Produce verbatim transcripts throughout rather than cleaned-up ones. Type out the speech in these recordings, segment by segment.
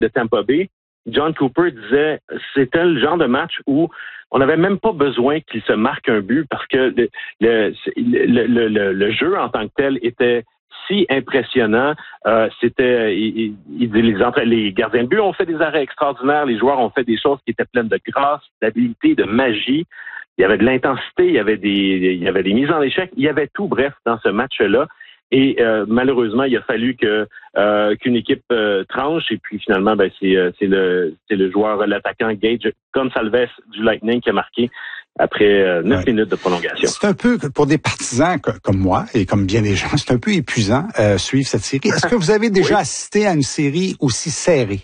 de Tampa Bay, John Cooper disait c'était le genre de match où on n'avait même pas besoin qu'il se marque un but parce que le, le, le, le, le jeu en tant que tel était si impressionnant. Euh, c'était, il, il, les, entre, les gardiens de but ont fait des arrêts extraordinaires, les joueurs ont fait des choses qui étaient pleines de grâce, d'habileté, de magie. Il y avait de l'intensité, il y avait des, il y avait des mises en échec, il y avait tout, bref, dans ce match-là. Et euh, malheureusement, il a fallu que euh, qu'une équipe euh, tranche. Et puis finalement, ben c'est euh, c'est le c'est le joueur, l'attaquant Gage Gonçalves du Lightning qui a marqué après euh, neuf ouais. minutes de prolongation. C'est un peu pour des partisans comme moi et comme bien des gens, c'est un peu épuisant euh, suivre cette série. Est-ce que vous avez déjà oui. assisté à une série aussi serrée?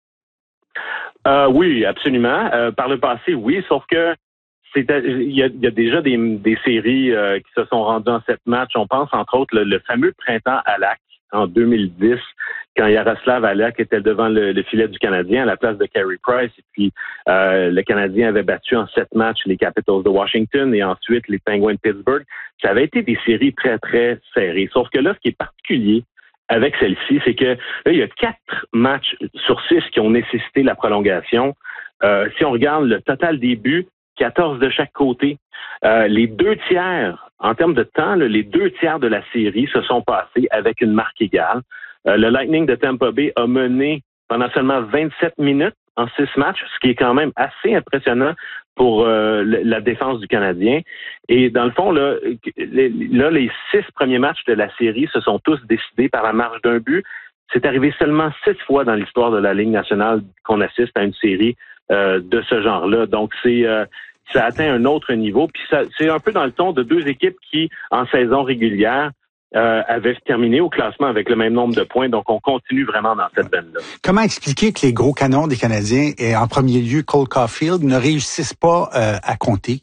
Euh, oui, absolument. Euh, par le passé, oui, sauf que C'est, il, y a, il y a déjà des, des séries euh, qui se sont rendues en sept matchs. On pense entre autres le, le fameux printemps Halak en deux mille dix, quand Yaroslav Halak était devant le, le filet du Canadien à la place de Carey Price. Et puis euh, le Canadien avait battu en sept matchs les Capitals de Washington et ensuite les Penguins de Pittsburgh. Ça avait été des séries très, très serrées. Sauf que là, ce qui est particulier avec celle-ci, c'est que là, il y a quatre matchs sur six qui ont nécessité la prolongation. Euh, si on regarde le total des buts, quatorze de chaque côté. Euh, les deux tiers, en termes de temps, là, les deux tiers de la série se sont passés avec une marque égale. Euh, le Lightning de Tampa Bay a mené pendant seulement vingt-sept minutes en six matchs, ce qui est quand même assez impressionnant pour euh, la défense du Canadien. Et dans le fond, là, les, là, les six premiers matchs de la série se sont tous décidés par la marge d'un but. C'est arrivé seulement six fois dans l'histoire de la Ligue nationale qu'on assiste à une série euh, de ce genre-là. Donc, c'est euh, ça atteint un autre niveau. Puis ça, c'est un peu dans le ton de deux équipes qui, en saison régulière, euh, avaient terminé au classement avec le même nombre de points. Donc, on continue vraiment dans cette veine-là. Comment expliquer que les gros canons des Canadiens, et en premier lieu Cole Caulfield, ne réussissent pas euh, à compter?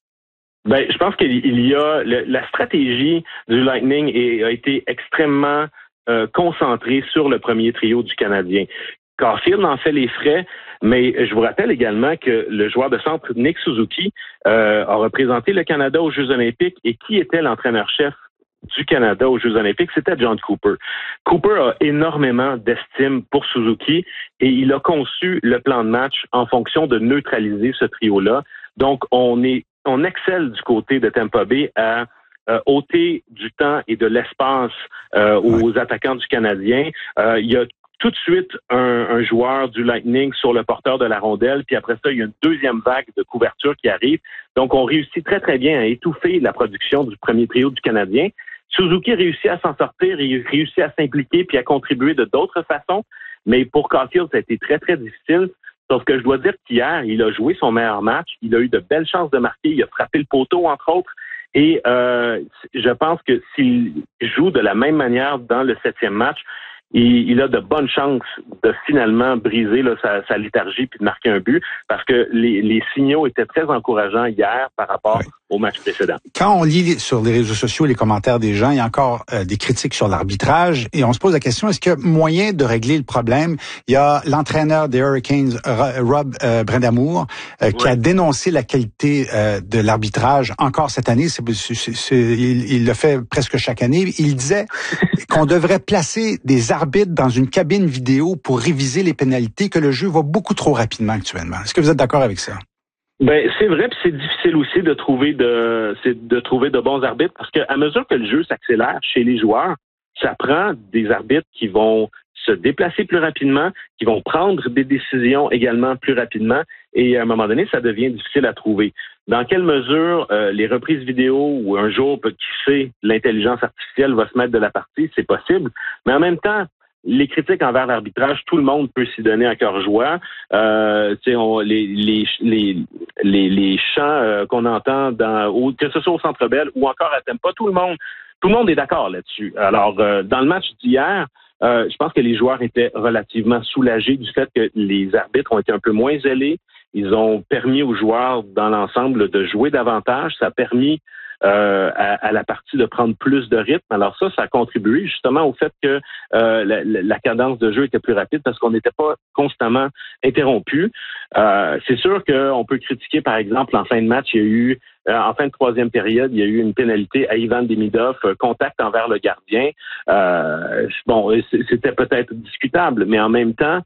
Ben, je pense qu'il y a le, la stratégie du Lightning est, a été extrêmement euh, concentrée sur le premier trio du Canadien. Caulfield en fait les frais, mais je vous rappelle également que le joueur de centre Nick Suzuki euh, a représenté le Canada aux Jeux olympiques et qui était l'entraîneur-chef du Canada aux Jeux olympiques, c'était John Cooper. Cooper a énormément d'estime pour Suzuki et il a conçu le plan de match en fonction de neutraliser ce trio-là. Donc, on est, on excelle du côté de Tampa Bay à euh, ôter du temps et de l'espace euh, aux ouais. attaquants du Canadien. Euh, il y a tout de suite un, un joueur du Lightning sur le porteur de la rondelle, puis après ça, il y a une deuxième vague de couverture qui arrive. Donc, on réussit très, très bien à étouffer la production du premier trio du Canadien. Suzuki réussit à s'en sortir, il réussit à s'impliquer puis à contribuer de d'autres façons, mais pour Caulfield, ça a été très, très difficile. Sauf que je dois dire qu'hier, il a joué son meilleur match, il a eu de belles chances de marquer, il a frappé le poteau, entre autres, et euh, je pense que s'il joue de la même manière dans le septième match, il, il a de bonnes chances de finalement briser là, sa, sa léthargie puis de marquer un but parce que les, les signaux étaient très encourageants hier par rapport oui. au match précédent. Quand on lit sur les réseaux sociaux les commentaires des gens, il y a encore euh, des critiques sur l'arbitrage et on se pose la question, est-ce qu'il y a moyen de régler le problème? Il y a l'entraîneur des Hurricanes, Rob euh, Brindamour, euh, oui. qui a dénoncé la qualité euh, de l'arbitrage encore cette année. C'est, c'est, c'est, il, il le fait presque chaque année. Il disait qu'on devrait placer des arbitres dans une cabine vidéo pour réviser les pénalités, que le jeu va beaucoup trop rapidement actuellement. Est-ce que vous êtes d'accord avec ça? Ben c'est vrai, puis c'est difficile aussi de trouver de c'est de trouver de bons arbitres parce que à mesure que le jeu s'accélère chez les joueurs, ça prend des arbitres qui vont se déplacer plus rapidement, qui vont prendre des décisions également plus rapidement, et à un moment donné, ça devient difficile à trouver. Dans quelle mesure euh, les reprises vidéo ou un jour, qui sait, l'intelligence artificielle va se mettre de la partie, c'est possible, mais en même temps, les critiques envers l'arbitrage, tout le monde peut s'y donner à cœur joie. Euh, on, les, les, les, les, les chants euh, qu'on entend, dans, au, que ce soit au Centre Bell ou encore à Tampa, tout le monde, tout le monde est d'accord là-dessus. Alors, euh, dans le match d'hier, euh, je pense que les joueurs étaient relativement soulagés du fait que les arbitres ont été un peu moins zélés. Ils ont permis aux joueurs dans l'ensemble de jouer davantage. Ça a permis Euh, à, à la partie de prendre plus de rythme. Alors ça, ça a contribué justement au fait que euh, la, la cadence de jeu était plus rapide parce qu'on n'était pas constamment interrompu. Euh, c'est sûr qu'on peut critiquer, par exemple, en fin de match, il y a eu, euh, en fin de troisième période, il y a eu une pénalité à Ivan Demidov, contact envers le gardien. Euh, bon, c'était peut-être discutable, mais en même temps,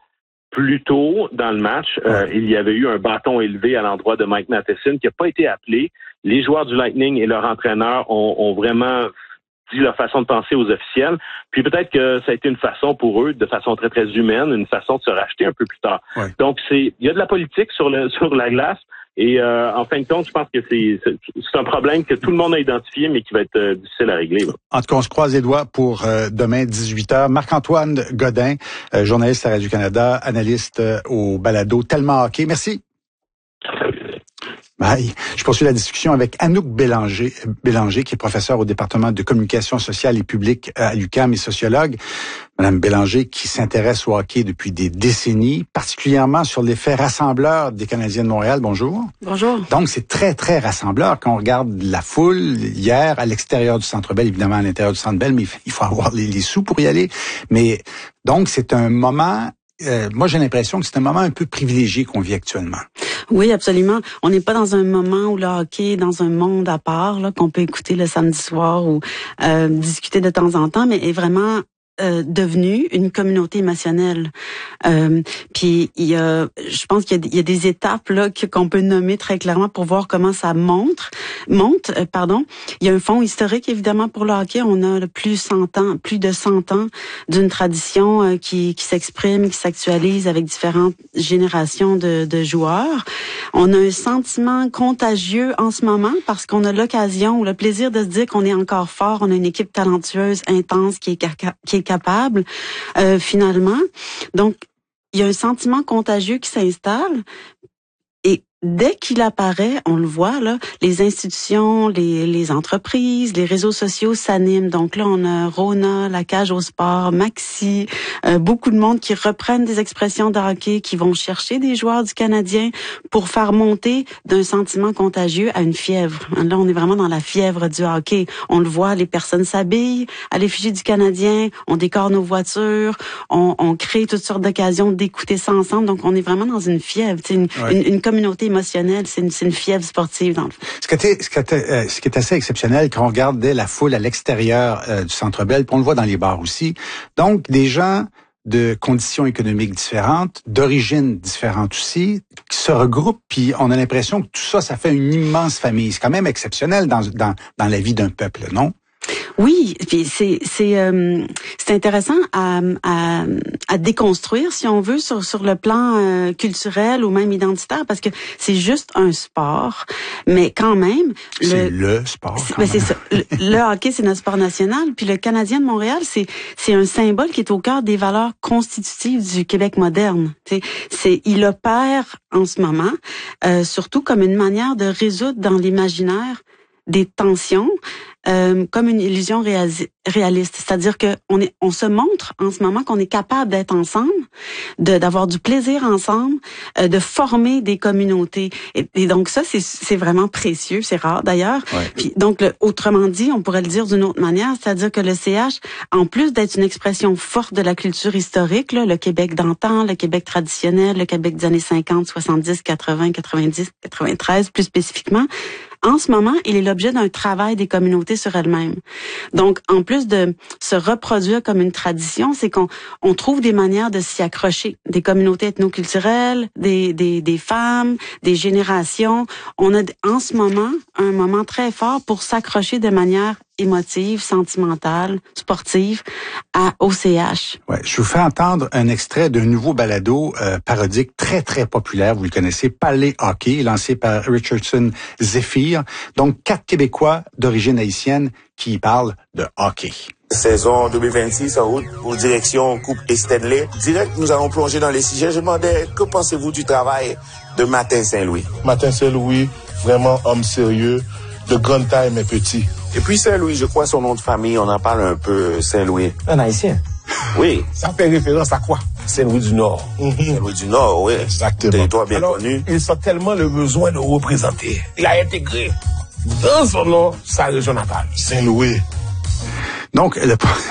plus tôt dans le match, euh, il y avait eu un bâton élevé à l'endroit de Mike Matheson qui n'a pas été appelé. Les joueurs du Lightning et leur entraîneur ont, ont vraiment dit leur façon de penser aux officiels. Puis peut-être que ça a été une façon pour eux, de façon très, très humaine, une façon de se racheter un peu plus tard. Ouais. Donc, c'est il y a de la politique sur le sur la glace. Et euh, en fin de compte, je pense que c'est, c'est c'est un problème que tout le monde a identifié, mais qui va être euh, difficile à régler. Là. En tout cas, on se croise les doigts pour euh, demain, dix-huit heures. Marc-Antoine Godin, euh, journaliste à Radio-Canada, analyste euh, au balado Tellement Hockey. Merci. Bye. Je poursuis la discussion avec Anouk Bélanger, Bélanger, qui est professeure au département de communication sociale et publique à l'U Q A M et sociologue. Madame Bélanger, qui s'intéresse au hockey depuis des décennies, particulièrement sur l'effet rassembleur des Canadiens de Montréal. Bonjour. Bonjour. Donc, c'est très, très rassembleur quand on regarde la foule hier à l'extérieur du Centre Bell, évidemment à l'intérieur du Centre Bell, mais il faut avoir les, les sous pour y aller. Mais donc, c'est un moment... Euh, moi, j'ai l'impression que c'est un moment un peu privilégié qu'on vit actuellement. Oui, absolument. On n'est pas dans un moment où le hockey est dans un monde à part, là, qu'on peut écouter le samedi soir ou euh, discuter de temps en temps, mais est vraiment euh, devenu une communauté émotionnelle. Euh, puis il y a, je pense qu'il y a, il y a des étapes là qu'on peut nommer très clairement pour voir comment ça monte. Monte, euh, pardon. Il y a un fond historique évidemment pour le hockey. On a le plus cent ans, plus de cent ans d'une tradition euh, qui, qui s'exprime, qui s'actualise avec différentes générations de, de joueurs. On a un sentiment contagieux en ce moment parce qu'on a l'occasion ou le plaisir de se dire qu'on est encore fort. On a une équipe talentueuse, intense, qui est, qui est capable euh, finalement. Donc, il y a un sentiment contagieux qui s'installe. Et dès qu'il apparaît, on le voit, là, les institutions, les, les entreprises, les réseaux sociaux s'animent. Donc là, on a Rona, la cage au sport, Maxi, euh, beaucoup de monde qui reprennent des expressions de hockey, qui vont chercher des joueurs du Canadien pour faire monter d'un sentiment contagieux à une fièvre. Là, on est vraiment dans la fièvre du hockey. On le voit, les personnes s'habillent à l'effigie du Canadien, on décore nos voitures, on, on crée toutes sortes d'occasions d'écouter ça ensemble. Donc, on est vraiment dans une fièvre, une, ouais. une, une communauté émotionnelle, c'est une, c'est une fièvre sportive dans le fond. Ce qui est, ce qui est, euh, ce qui est assez exceptionnel quand on regarde la foule à l'extérieur euh, du Centre Bell, puis on le voit dans les bars aussi. Donc, des gens de conditions économiques différentes, d'origines différentes aussi, qui se regroupent, puis on a l'impression que tout ça, ça fait une immense famille. C'est quand même exceptionnel dans, dans, dans la vie d'un peuple, non? Oui, puis c'est c'est euh, c'est intéressant à, à à déconstruire si on veut sur sur le plan euh, culturel ou même identitaire parce que c'est juste un sport, mais quand même c'est le, le sport. C'est, ben c'est ça. Le, le hockey c'est notre sport national, puis le Canadien de Montréal c'est c'est un symbole qui est au cœur des valeurs constitutives du Québec moderne. C'est c'est il opère en ce moment euh, surtout comme une manière de résoudre dans l'imaginaire des tensions euh, comme une illusion réasi- réaliste, c'est-à-dire que on est, on se montre en ce moment qu'on est capable d'être ensemble, de d'avoir du plaisir ensemble, euh, de former des communautés. Et, et donc ça, c'est c'est vraiment précieux, c'est rare d'ailleurs. Ouais. Puis donc le, autrement dit, on pourrait le dire d'une autre manière, c'est-à-dire que le C H, en plus d'être une expression forte de la culture historique, là, le Québec d'antan, le Québec traditionnel, le Québec des années cinquante, soixante-dix, quatre-vingts, quatre-vingt-dix, quatre-vingt-treize, plus spécifiquement. En ce moment, il est l'objet d'un travail des communautés sur elles-mêmes. Donc, en plus de se reproduire comme une tradition, c'est qu'on on trouve des manières de s'y accrocher. Des communautés ethnoculturelles, des, des, des femmes, des générations. On a en ce moment un moment très fort pour s'accrocher de manière émotive, sentimentale, sportive à O C H. Ouais, je vous fais entendre un extrait d'un nouveau balado euh, parodique très très populaire, vous le connaissez, Parler Hockey, lancé par Richardson Zephyr. Donc quatre Québécois d'origine haïtienne qui parlent de hockey. Saison deux mille vingt-six en route pour direction Coupe et Stanley. Direct, nous allons plonger dans les sujets. Je demandais, que pensez-vous du travail de Martin Saint-Louis? Martin Saint-Louis, vraiment homme sérieux, de grande taille mais petit. Et puis Saint-Louis, je crois son nom de famille, on en parle un peu, Saint-Louis. Un haïtien. Oui. Ça fait référence à quoi? Saint-Louis du Nord. Mm-hmm. Saint-Louis du Nord, oui. Exactement. Territoire bien Alors, connu. Il sent tellement le besoin de représenter. Il a intégré dans son nom sa région natale, Saint-Louis. Donc, le,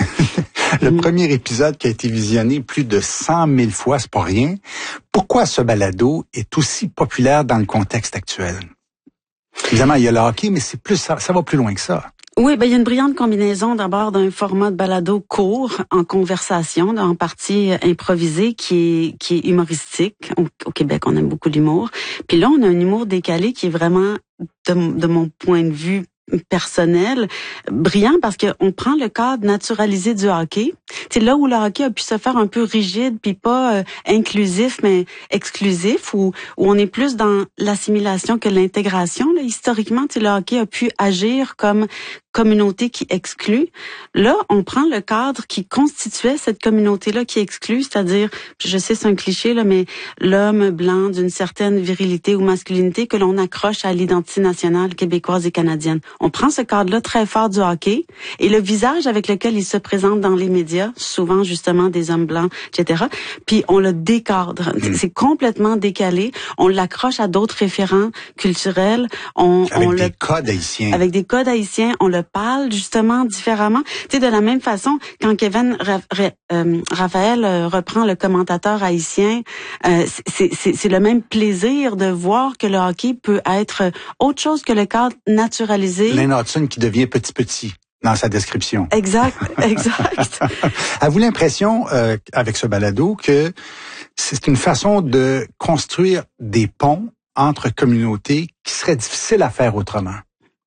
le mmh. premier épisode qui a été visionné plus de cent mille fois, c'est pas rien. Pourquoi ce balado est aussi populaire dans le contexte actuel? Évidemment, il y a le hockey, mais c'est plus ça, ça va plus loin que ça. Oui, ben il y a une brillante combinaison d'abord d'un format de balado court en conversation, en partie improvisé, qui est qui est humoristique. Au, au Québec, on aime beaucoup l'humour. Puis là, on a un humour décalé qui est vraiment, de, de mon point de vue personnel, brillant parce que on prend le cadre naturalisé du hockey. C'est là où le hockey a pu se faire un peu rigide puis pas euh, inclusif mais exclusif, où où on est plus dans l'assimilation que l'intégration. Là, historiquement, le hockey a pu agir comme communauté qui exclut. Là, on prend le cadre qui constituait cette communauté-là qui exclut, c'est-à-dire, je sais c'est un cliché là, mais l'homme blanc d'une certaine virilité ou masculinité que l'on accroche à l'identité nationale québécoise et canadienne. On prend ce cadre-là très fort du hockey et le visage avec lequel il se présente dans les médias, souvent justement des hommes blancs, et cetera. Puis on le décadre. Mmh. C'est complètement décalé. On l'accroche à d'autres référents culturels. On, avec on des le, codes haïtiens. Avec des codes haïtiens. On le parle justement différemment. Tu sais, de la même façon, quand Kevin Ra- Ra- euh, Raphaël euh, reprend le commentateur haïtien, euh, c'est, c'est, c'est le même plaisir de voir que le hockey peut être autre chose que le cadre naturalisé. Lane Hudson qui devient petit petit dans sa description. Exact, exact. Avez-vous l'impression, euh, avec ce balado, que c'est une façon de construire des ponts entre communautés qui serait difficile à faire autrement?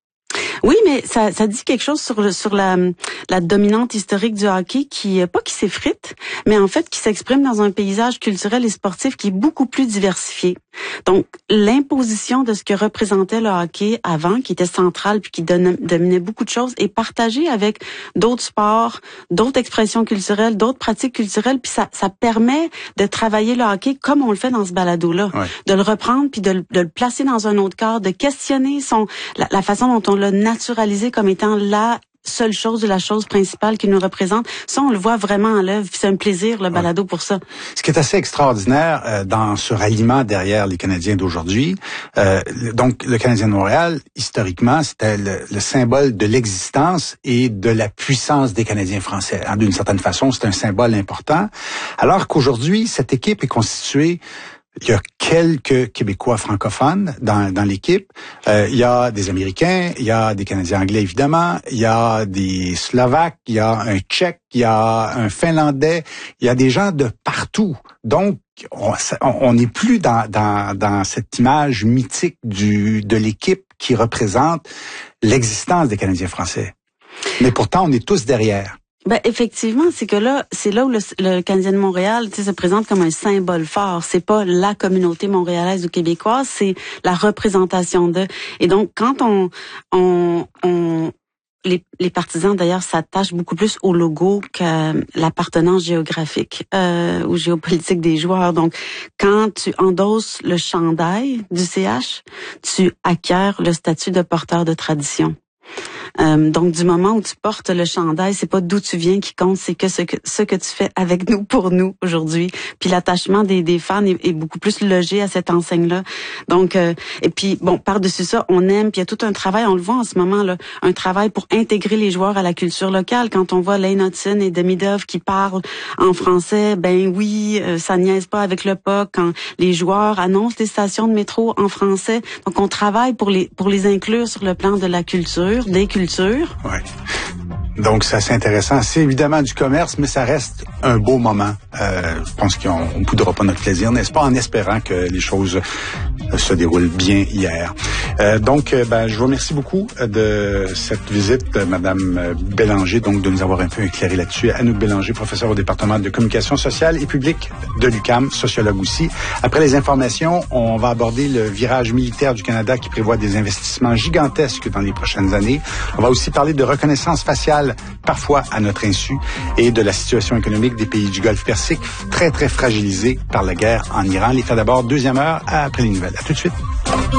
Oui, mais ça, ça dit quelque chose sur le, sur la, la dominante historique du hockey qui, pas qui s'effrite, mais en fait qui s'exprime dans un paysage culturel et sportif qui est beaucoup plus diversifié. Donc, l'imposition de ce que représentait le hockey avant, qui était central puis qui donnait, dominait beaucoup de choses, est partagée avec d'autres sports, d'autres expressions culturelles, d'autres pratiques culturelles, puis ça, ça permet de travailler le hockey comme on le fait dans ce balado-là, ouais. De le reprendre puis de, de le placer dans un autre cadre, de questionner son la, la façon dont on l'a naturalisé comme étant la seule chose, la chose principale qui nous représente. Ça, on le voit vraiment en l'œuvre. C'est un plaisir, le balado, ouais. Pour ça. Ce qui est assez extraordinaire euh, dans ce ralliement derrière les Canadiens d'aujourd'hui, euh, donc le Canadien de Montréal, historiquement, c'était le, le symbole de l'existence et de la puissance des Canadiens français. Hein, d'une certaine façon, c'est un symbole important. Alors qu'aujourd'hui, cette équipe est constituée. Il y a quelques Québécois francophones dans, dans l'équipe. Euh, il y a des Américains, il y a des Canadiens anglais, évidemment. Il y a des Slovaques, il y a un Tchèque, il y a un Finlandais. Il y a des gens de partout. Donc, on n'est plus dans, dans, dans cette image mythique du, de l'équipe qui représente l'existence des Canadiens français. Mais pourtant, on est tous derrière. Ben effectivement, c'est que là, c'est là où le, le Canadien de Montréal, tu sais, se présente comme un symbole fort. C'est pas la communauté montréalaise ou québécoise, c'est la représentation d'eux. Et donc, quand on, on, on les, les partisans d'ailleurs s'attachent beaucoup plus au logo qu'à l'appartenance géographique euh, ou géopolitique des joueurs. Donc, quand tu endosses le chandail du C H, tu acquiers le statut de porteur de tradition. Euh, donc, du moment où tu portes le chandail, c'est pas d'où tu viens qui compte, c'est que ce que ce que tu fais avec nous pour nous aujourd'hui. Puis l'attachement des, des fans est, est beaucoup plus logé à cette enseigne-là. Donc, euh, et puis bon, par-dessus ça, on aime. Puis il y a tout un travail, on le voit en ce moment là, un travail pour intégrer les joueurs à la culture locale. Quand on voit Lane Hudson et Demidov qui parlent en français, ben oui, euh, ça niaise pas avec le P O C. Quand les joueurs annoncent les stations de métro en français, donc on travaille pour les pour les inclure sur le plan de la culture, des cultures. Oui. Donc, c'est assez intéressant. C'est évidemment du commerce, mais ça reste un beau moment. Euh, je pense qu'on ne boudera pas notre plaisir, n'est-ce pas, en espérant que les choses se déroulent bien hier. Euh, donc, ben, je vous remercie beaucoup de cette visite, Madame Bélanger, donc de nous avoir un peu éclairé là-dessus. Anouk Bélanger, professeure au département de communication sociale et publique de l'U Q A M, sociologue aussi. Après les informations, on va aborder le virage militaire du Canada qui prévoit des investissements gigantesques dans les prochaines années. On va aussi parler de reconnaissance faciale, parfois à notre insu, et de la situation économique des pays du Golfe Persique, très, très fragilisée par la guerre en Iran. Les faits d'abord, deuxième heure, après les nouvelles. À tout de suite.